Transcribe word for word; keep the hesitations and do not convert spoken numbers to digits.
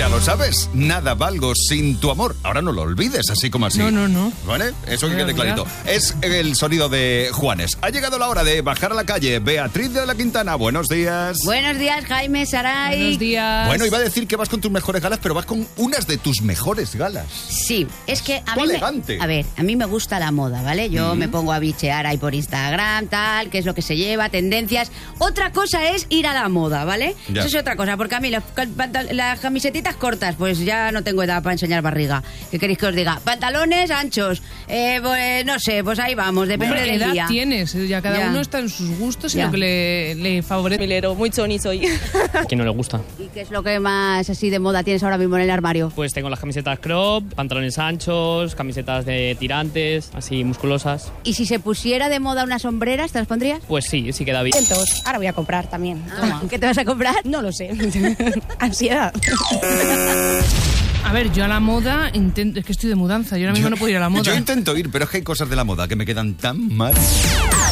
Ya lo sabes, nada valgo sin tu amor. Ahora no lo olvides, así como así. No, no, no. ¿Vale? Eso que Mira, quede clarito. mira. Es el sonido de Juanes. Ha llegado la hora de bajar a la calle. Beatriz de la Quintana, buenos días. Buenos días, Jaime, Saray. Buenos días. Bueno, iba a decir que vas con tus mejores galas, pero vas con unas de tus mejores galas. Sí, es que a ¡Qué mí, elegante! me, a ver, a mí me gusta la moda, ¿vale? Yo Mm. me pongo a bichear ahí por Instagram, tal, qué es lo que se lleva, tendencias. Otra cosa es ir a la moda, ¿vale? Ya. Eso es otra cosa, porque a mí las, pantal- las camisetitas cortas, pues ya no tengo edad para enseñar barriga. ¿Qué queréis que os diga? Pantalones anchos, eh, pues no sé, pues ahí vamos, depende Hombre, del edad día. tienes, ya cada Ya. uno está en sus gustos y Ya. lo que le, le favorece. Milero, muy choni soy. ¿A quién no le gusta? ¿Y qué es lo que más así de moda tienes ahora mismo en el armario? Pues tengo las camisetas crop, pantalones anchos, camisetas de tirantes, así musculosas. ¿Y si se pusiera de moda unas sombreras, te las pondrías? Pues sí, sí queda bien. Entonces, ahora voy a comprar también. Ah, ¿qué te vas a comprar? No lo sé. Ansiedad. A ver, yo a la moda intento, es que estoy de mudanza, yo ahora mismo no puedo ir a la moda. Yo intento ir, pero es que hay cosas de la moda que me quedan tan mal.